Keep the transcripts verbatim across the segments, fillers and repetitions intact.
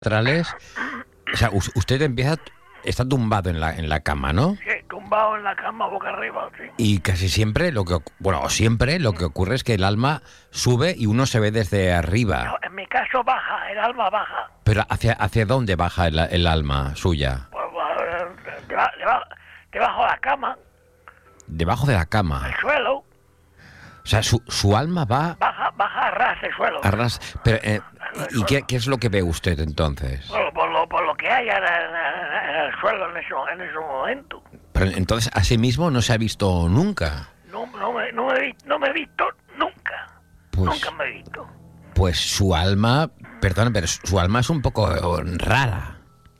astrales, o sea, us- usted empieza, está tumbado en la, en la cama, ¿no? Sí, tumbado en la cama boca arriba, sí. Y casi siempre lo que, ocu- bueno, o siempre lo que ocurre es que el alma sube y uno se ve desde No, arriba. en mi caso baja, el alma baja. Pero ¿hacia, hacia dónde baja el, el alma suya? Pues, pues, deba- deba- debajo de la cama, Debajo de la cama. el suelo, O sea, su, su alma va baja, baja a ras del suelo. a ras. Pero, eh, ¿y qué, qué es lo que ve usted entonces? Por, por lo, por lo que haya en el, en el suelo en ese, en ese momento. Pero entonces a sí mismo no se ha visto nunca. No, no, me, no, me, he vi- no me he visto nunca. Pues- Nunca me he visto. Pues su alma, perdón, pero su alma es un poco rara.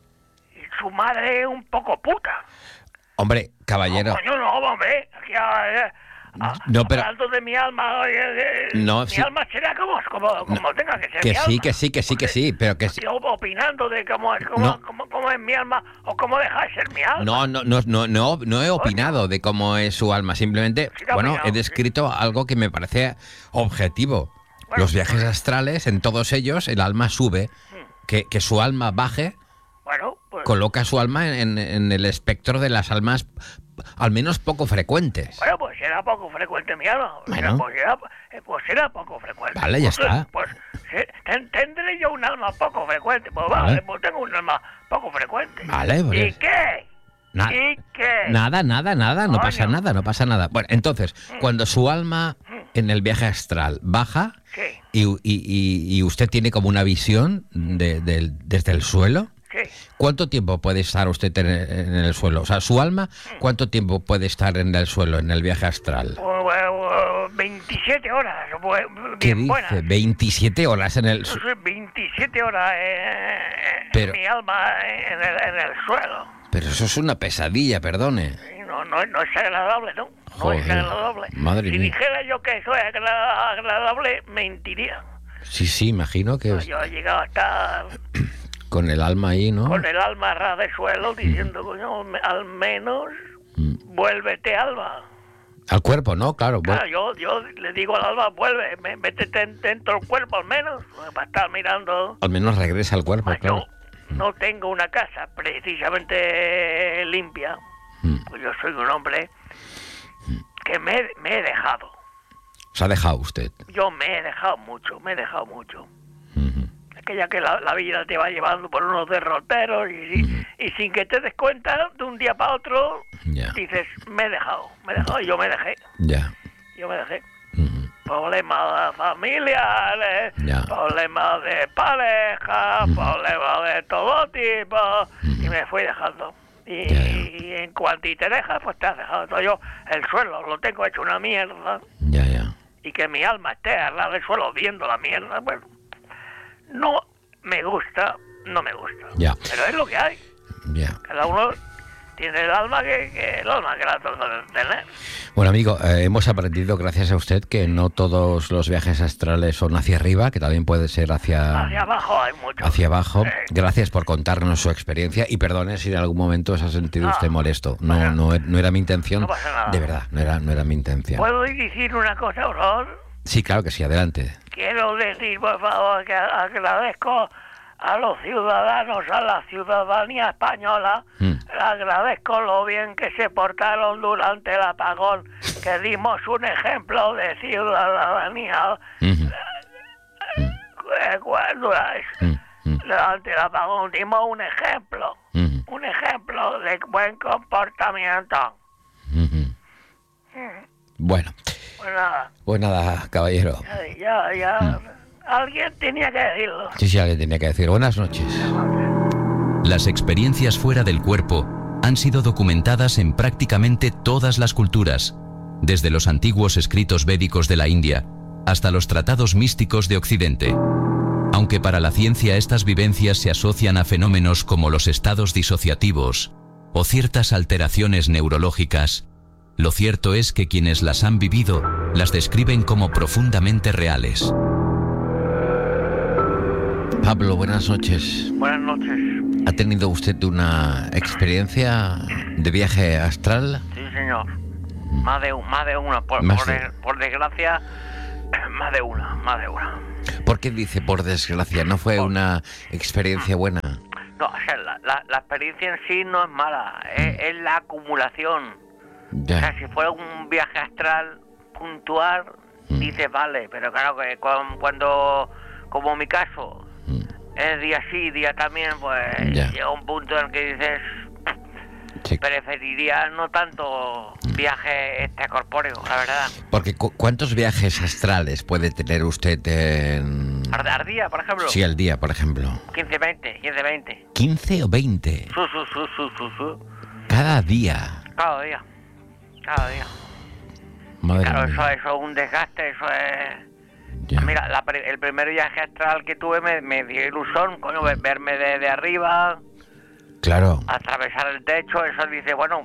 Y su madre es un poco puta. Hombre, caballero. No, coño, no, hombre. Aquí, eh, a- No, pero- hablando de mi alma, eh, eh, No, mi sí. alma será como, como, como tenga que ser Que mi sí, alma. que sí, que sí, que sí, pero que sí. Yo opinando de cómo es, cómo, No. cómo, cómo es mi alma o cómo deja de ser mi alma. No, no, no, no, no, no he opinado de cómo es su alma. Simplemente, Sí que ha bueno, opinado, he sí. descrito algo que me parece objetivo. Bueno, Los viajes astrales, en todos ellos, el alma sube. Que, que su alma baje, Bueno, pues, coloca su alma en, en el espectro de las almas, al menos poco frecuentes. bueno, pues será poco frecuente mi alma. Será, Bueno. pues, será, eh, pues será poco frecuente. Vale, ya Pues, está. Pues se- ten- tendré yo un alma poco frecuente. Pues vale, Vale. pues tengo un alma poco frecuente. Vale, pues- ¿Y qué? Na- ¿Y qué? Nada, nada, nada, no Coño. pasa nada, no pasa nada. Bueno, entonces, cuando su alma en el viaje astral baja Sí, y, y- y- y usted tiene como una visión de- del- desde el suelo, sí. ¿cuánto tiempo puede estar usted en el, en el suelo? O sea, su alma, ¿cuánto tiempo puede estar en el suelo, en el viaje astral? Pues, bueno, veintisiete horas. Pues, ¿Qué bien dice? buenas. veintisiete horas en el Eso suelo. es veintisiete horas eh, Pero- mi alma en el, en el suelo. Pero eso es una pesadilla, perdone. Y No, no, no es agradable, ¿no? No es Joder, agradable. madre si mía. dijera yo que eso es agra- agradable, mentiría. Sí, sí, imagino que es- Yo he llegado a estar con el alma ahí, ¿no? con el alma a ras de suelo diciendo, coño, me- al menos Mm. vuélvete, alma. Al cuerpo, ¿no? Claro. bueno. Claro, yo, yo le digo al alma, vuelve, me- métete en- dentro del cuerpo al menos, para estar mirando. Al menos regresa al cuerpo, Pues claro. yo no tengo una casa precisamente limpia, Mm. pues yo soy un hombre que me, me he dejado. Se ha dejado usted. Yo me he dejado mucho, me he dejado mucho. Ujú. Aquella que la, la vida te va llevando por unos derroteros y, y, y sin que te des cuenta, de un día para otro, Ya. dices, me he dejado, me he dejado, y yo me dejé, Ya. yo me dejé. Ujú. Problemas familiares, Ya. problemas de pareja, problemas de todo tipo, y me fui dejando. Y, Ya, ya. y en cuanto te dejas, pues te has dejado. Entonces yo el suelo lo tengo hecho una mierda, Ya, ya. y que mi alma esté al lado del suelo viendo la mierda, bueno, no me gusta, no me gusta. Ya. Pero es lo que hay. Ya. Cada uno tiene el alma que, que el alma que la trata de tener. Bueno, amigo, eh, hemos aprendido gracias a usted que no todos los viajes astrales son hacia arriba, que también puede ser hacia, Hacia abajo hay mucho. hacia abajo. Eh, Gracias por contarnos su experiencia y perdone si en algún momento se ha sentido Ah, usted molesto. No, bueno. no, no era mi intención. No pasa nada. De verdad, no era, no era mi intención. ¿Puedo decir una cosa, por favor? Sí, claro que sí, adelante. Quiero decir, por favor, que agradezco a los ciudadanos, a la ciudadanía española, Mm. le agradezco lo bien que se portaron durante el apagón, que dimos un ejemplo de ciudadanía. Ujú. Eh, cuando, eh, Mm, mm, Durante el apagón dimos un ejemplo, ujú, un ejemplo de buen comportamiento. ujú. Mm, Bueno, Pues nada, pues nada, caballero. ya, ya, ya, alguien tenía que decirlo. Sí, sí, alguien tenía que decir. Buenas noches. Las experiencias fuera del cuerpo han sido documentadas en prácticamente todas las culturas, desde los antiguos escritos védicos de la India hasta los tratados místicos de Occidente. Aunque para la ciencia estas vivencias se asocian a fenómenos como los estados disociativos o ciertas alteraciones neurológicas, lo cierto es que quienes las han vivido las describen como profundamente reales. Pablo, buenas noches. Buenas noches. ¿Ha tenido usted una experiencia de viaje astral? Sí, señor. Más de, un- más de una. Por, Más por, de- de- por desgracia, Más de una, más de una. ¿Por qué dice por desgracia? ¿No fue una experiencia buena? No, o sea, la, la, la experiencia en sí no es mala, es, es la acumulación. Ya. O sea, si fuera un viaje astral puntual, Mm. dices vale, pero claro que cuando, cuando como mi caso, Mm. es día sí, día también, pues Ya. llega un punto en el que dices, Sí. preferiría no tanto viaje extracorpóreo, la verdad. Porque cu- ¿cuántos viajes astrales puede tener usted en... Ar- Al día, por ejemplo, Sí, al día, por ejemplo? quince, veinte, quince, veinte. ¿quince o veinte? Su, su, su, su, su, su. Cada día. Cada día, cada día. Madre Claro, mía. eso, eso es un desgaste, eso es... Ya. Mira, la pri- el primer viaje astral que tuve me, me dio ilusión, coño, ve- verme de, de arriba, Claro. atravesar el techo, eso dice, bueno,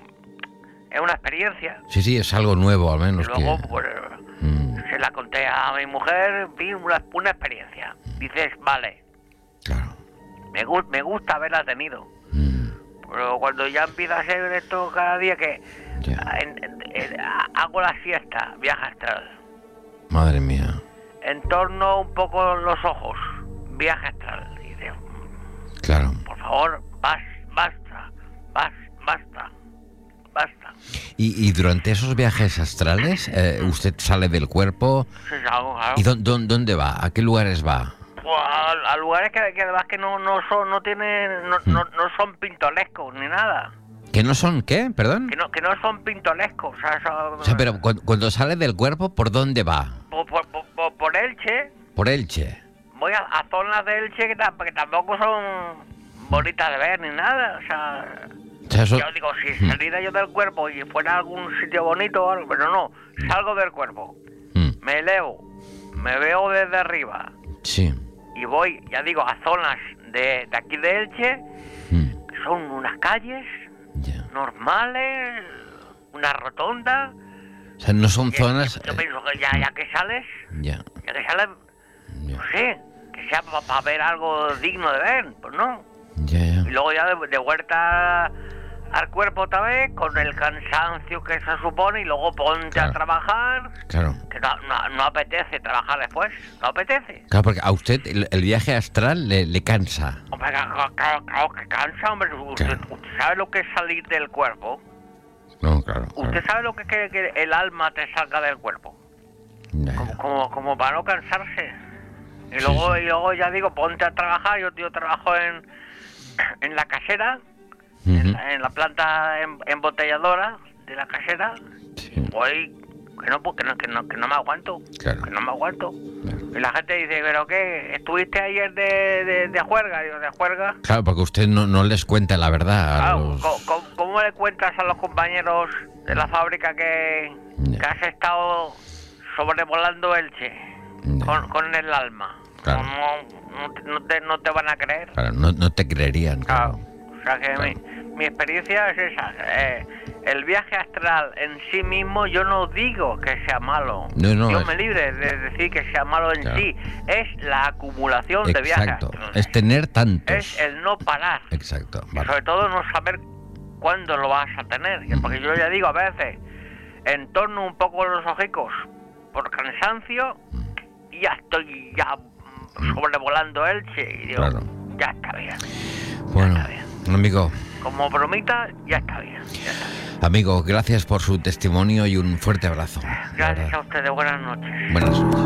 es una experiencia. Sí, sí, es algo nuevo al Y menos luego, que... pues, Mm, se la conté a mi mujer, en fin, una, una experiencia. Dices, vale, claro. me, gu- me gusta haberla tenido. Mm, Pero cuando ya empieza a ser esto cada día que ya. en- en- en- hago la siesta, viaje astral. Madre mía. Entorno un poco los ojos, viaje astral. Y dices, Claro. por favor, bas- basta, bas- basta, basta. Y, y durante esos viajes astrales, eh, usted sale del cuerpo. Sí, sí, algo, claro. ¿Y dó- dó- dónde va? ¿A qué lugares va? Pues a, a lugares que, que además que no, no son, no tienen, no, no, no son pintorescos ni nada. ¿Que no son qué? ¿Perdón? Que no, que no son pintorescos. O sea, son- O sea, pero cu- cuando sale del cuerpo, ¿por dónde va? por, por, por- por- por Elche, Por Elche. voy a, a zonas de Elche que, tam- que tampoco son bonitas de ver ni nada. O sea, O sea, eso- yo digo, si saliera yo del cuerpo y fuera a algún sitio bonito o algo, pero no, salgo del cuerpo, Mm, me elevo, me veo desde arriba sí. y voy, ya digo, a zonas de, de aquí de Elche, Mm, que son unas calles ya. normales, una rotonda. O sea, no son y- zonas... Yo eh, pienso que ya, ya que sales, ya, ya que sales, ya, no sé, que sea para ver algo digno de ver, pues no. ya, ya. Y luego ya de, de vuelta al cuerpo otra vez, con el cansancio que se supone, y luego ponte Claro. a trabajar, Claro. que no, no, no apetece trabajar después, no apetece. Claro, porque a usted el, el viaje astral le, le cansa. Hombre, claro, claro, claro que cansa, hombre. Usted, Claro. usted sabe lo que es salir del cuerpo. No, claro. Usted claro. sabe lo que es que, que el alma te salga del cuerpo. Ya, Como, ya. como, como para no cansarse. Y Sí, luego, sí. y luego ya digo, ponte a trabajar. Yo, yo trabajo en, en la casera, Ujú. en, la, en la planta em- embotelladora de la casera. Sí, Voy, que no, que no, que no, que no me aguanto. claro. Que no me aguanto. Claro. Y la gente dice, ¿pero qué? ¿Estuviste ayer de, de, de juerga? Digo, ¿de juerga? Claro, porque usted no, no les cuenta la verdad a Claro, los... ¿cómo, cómo- cómo le cuentas a los compañeros de la fábrica que, Ya. que has estado sobrevolando Elche Ya. con, con el alma? Claro. No, no, te- no te, no te van a creer. Claro, no, no te creerían, Claro. claro. O sea que Claro. mi, mi experiencia es esa. Eh, el viaje astral en sí mismo yo no digo que sea malo. No, no, yo es- me libre de decir que sea malo en Claro. sí. Es la acumulación de viajes Exacto. astrales. Es tener tantos. Es el no parar. Exacto. Y Vale. sobre todo no saber cuándo lo vas a tener. Porque yo ya digo, a veces, entorno un poco los ojicos por cansancio y ya estoy ya mm, sobrevolando Elche y digo, Claro. ya está bien. Bueno, Ya está bien. amigo, Como bromita, ya está bien. Ya está bien. amigo, gracias por su testimonio y un fuerte abrazo. de Gracias verdad. a ustedes, buenas noches. Buenas noches.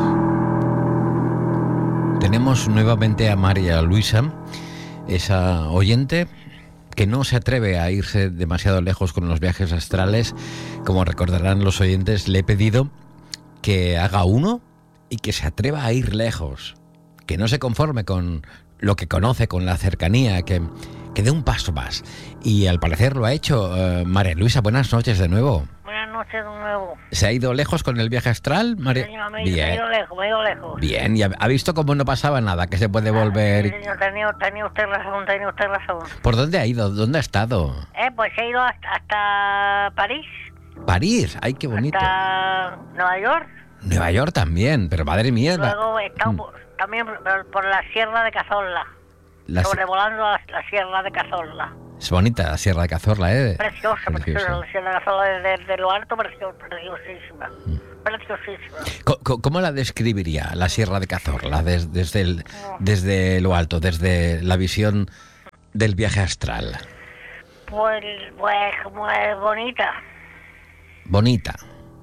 Tenemos nuevamente a María Luisa, esa oyente que no se atreve a irse demasiado lejos con los viajes astrales. Como recordarán los oyentes, le he pedido que haga uno y que se atreva a ir lejos, que no se conforme con lo que conoce, con la cercanía, que, que dé un paso más. Y al parecer lo ha hecho. Eh, María Luisa, buenas noches de nuevo. Buenas noches de nuevo. ¿Se ha ido lejos con el viaje astral, María? Señor, me, me he ido lejos, me he ido lejos. Bien, y ha, ha visto cómo no pasaba nada, que se puede volver. Sí, señor, tenía, tenía usted razón, tenía usted razón. ¿Por dónde ha ido? ¿Dónde ha estado? Eh, pues he ido hasta, hasta París, París, ay, qué bonito. hasta Nueva York. Nueva York también, pero madre mía. la- Luego he estado Mm. por- también por, por la Sierra de Cazorla, la- sobrevolando la, la Sierra de Cazorla. es bonita la Sierra de Cazorla, ¿eh? Preciosa, Preciosa. preciosa, la Sierra de Cazorla desde, desde lo alto, preciosa, preciosísima. preciosísima. ¿Cómo, cómo la describiría la Sierra de Cazorla des, desde, el, desde lo alto, desde la visión del viaje astral? Pues, pues como es bonita. Bonita.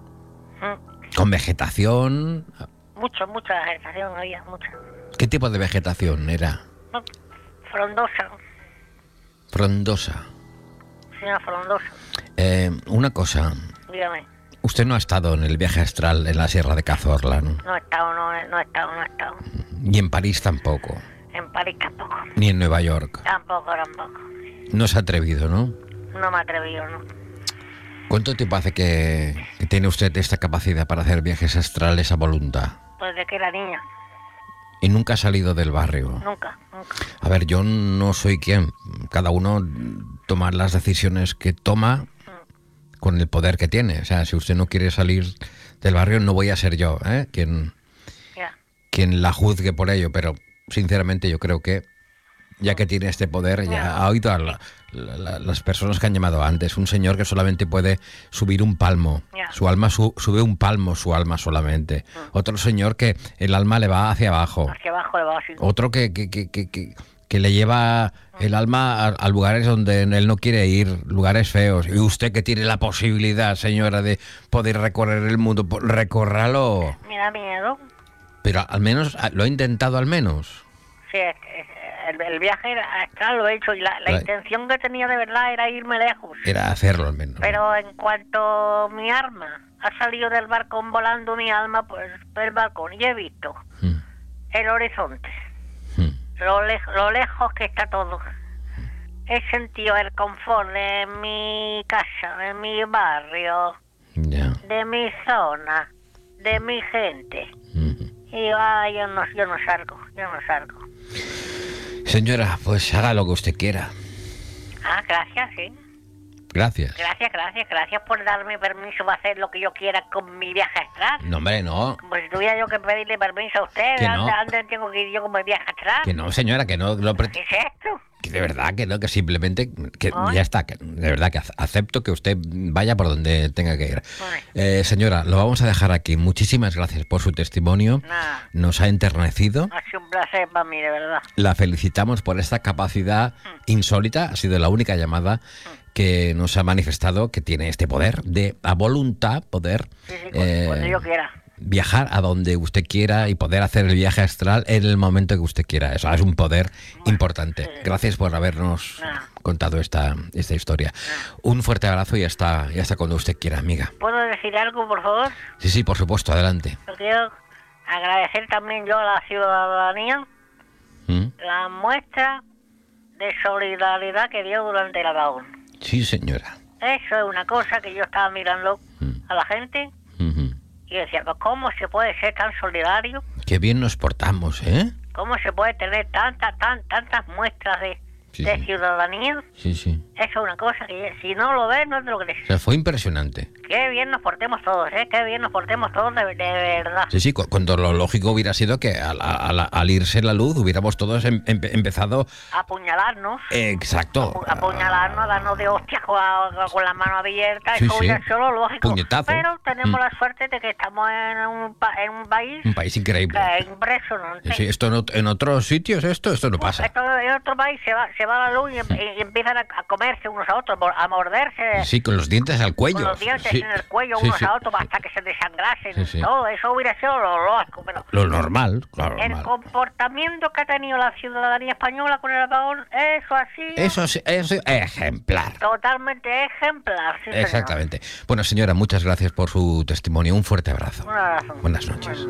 Mm. Con vegetación. Mucha, mucha vegetación había, mucha. ¿Qué tipo de vegetación era? No, frondosa. Frondosa. Sí, una frondosa. Eh, una cosa. Dígame. Usted no ha estado en el viaje astral en la Sierra de Cazorla, ¿no? No he estado, no, he- no he estado, no he estado. Ni en París tampoco. En París tampoco. Ni en Nueva York. Tampoco, tampoco. No se ha atrevido, ¿no? No me he atrevido, ¿no? ¿Cuánto tiempo hace que, que tiene usted esta capacidad para hacer viajes astrales a voluntad? Pues de que era niña. Y nunca ha salido del barrio. Nunca, nunca. A ver, yo no soy quien. Cada uno toma las decisiones que toma con el poder que tiene. O sea, si usted no quiere salir del barrio, no voy a ser yo, ¿eh? quien, Ya. quien la juzgue por ello. Pero, sinceramente, yo creo que, ya que tiene este poder, ya ha oído a la- la- la- las personas que han llamado antes. Un señor que solamente puede subir un palmo. Ya. Su alma su- sube un palmo, su alma solamente. Otro señor que el alma le va hacia abajo. Hacia abajo le va así. Otro que, que, que, que, que- que le lleva el alma a, a lugares donde él no quiere ir, lugares feos. Y usted que tiene la posibilidad, señora, de poder recorrer el mundo, pues recórralo. Me da miedo. Pero al menos, lo ha intentado al menos. Sí, es- es- el, el viaje era- astral lo he hecho y la, la La- intención que tenía de verdad era irme lejos. Era hacerlo al menos. Pero en cuanto mi arma ha salido del balcón volando mi alma, pues del balcón y he visto Mm, el horizonte, mm. lo, lej- lo lejos que está todo. He sentido el confort de mi casa, de mi barrio, Ya. de mi zona, de mi gente. Mm. Y digo, ah, yo no, yo no salgo, yo no salgo. Señora, pues haga lo que usted quiera. Ah, gracias, sí. Gracias. Gracias, gracias, gracias por darme permiso para hacer lo que yo quiera con mi viaje astral. No, hombre, no. Como si tuviera yo que pedirle permiso a usted, Que no. ¿dónde, dónde tengo que ir yo con mi viaje astral? Que no, señora, que no lo pre- ¿Qué es esto? que de verdad que no, que simplemente que Ay. ya está, que de verdad que ac- acepto que usted vaya por donde tenga que ir. Ay. Eh, señora, lo vamos a dejar aquí. Muchísimas gracias por su testimonio. Nada, Nos ha enternecido. ha sido un placer para mí, de verdad. La felicitamos por esta capacidad insólita. Ha sido la única llamada que nos ha manifestado que tiene este poder de a voluntad poder Sí, sí, cuando, eh, cuando yo quiera. viajar a donde usted quiera y poder hacer el viaje astral en el momento que usted quiera. Eso es un poder importante. sí. Gracias por habernos Nada. contado esta, esta historia. Un fuerte abrazo y hasta, y hasta cuando usted quiera, amiga. ¿Puedo decir algo, por favor? Sí, sí, por supuesto, adelante. Yo quiero agradecer también yo a la ciudadanía ¿Mm? la muestra de solidaridad que dio durante el apagón. Sí, señora. Eso es una cosa que yo estaba mirando Mm. a la gente Ujú. y decía, pues, ¿cómo se puede ser tan solidario? Qué bien nos portamos, ¿eh? ¿Cómo se puede tener tantas, tan, tantas muestras de, Sí, de sí. ciudadanía? Sí, sí. Eso es una cosa que si no lo ves no te lo crees. O sea, fue impresionante. Qué bien nos portemos todos, ¿eh? Qué bien nos portemos todos de, de verdad. Sí, sí, cu- cuando lo lógico hubiera sido que al, al- al irse la luz hubiéramos todos em- em- empezado... Apuñalarnos. Exacto. apu- apuñalarnos, darnos de hostias con, la- con la mano abierta, Sí, eso sí. hubiera sido lo lógico. Puñetazo. Pero tenemos Mm. la suerte de que estamos en un, pa- en un país Un país increíble. que es impresionante. Sí, esto en, ot- en otros sitios, esto, esto no pasa. Esto en otro país se va, se va la luz y, em- y empiezan a, a comerse unos a otros, mor- a morderse Sí, con los dientes al cuello. con los dientes Sí, en el cuello sí, unos sí. a otros hasta que se desangrasen. Sí, sí. Todo eso hubiera sido lo lógico. Pero Lo normal, claro, el normal. comportamiento que ha tenido la ciudadanía española con el apagón, eso ha sido Eso es, eso es ejemplar. totalmente ejemplar. Sí, señor. Exactamente. Bueno, señora, muchas gracias por su testimonio. Un fuerte abrazo. Un abrazo. Buenas noches.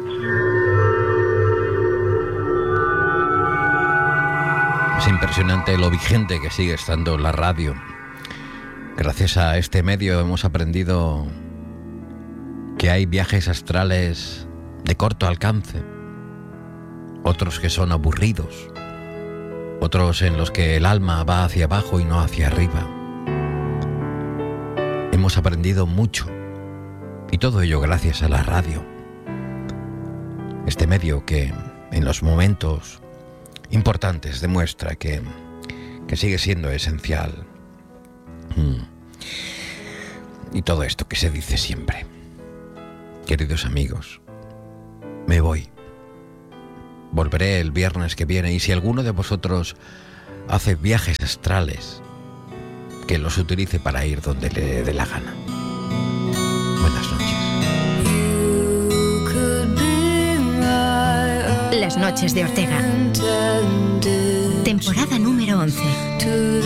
Es impresionante lo vigente que sigue estando la radio. Gracias a este medio hemos aprendido que hay viajes astrales de corto alcance, otros que son aburridos, otros en los que el alma va hacia abajo y no hacia arriba. Hemos aprendido mucho, y todo ello gracias a la radio. Este medio que en los momentos importantes demuestra que, que sigue siendo esencial. Mm. Y todo esto que se dice siempre. queridos amigos, me voy. Volveré el viernes que viene y si alguno de vosotros hace viajes astrales, que los utilice para ir donde le dé la gana. Buenas noches. Las noches de Ortega. Temporada número once.